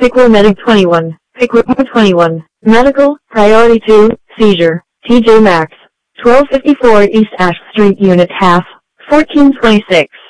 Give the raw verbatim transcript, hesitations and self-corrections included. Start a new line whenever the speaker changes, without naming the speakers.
Pickler Medic twenty-one, Pickler twenty-one, Medical, Priority two, Seizure, T J Maxx, twelve fifty-four East Ash Street Unit Half, fourteen twenty-six.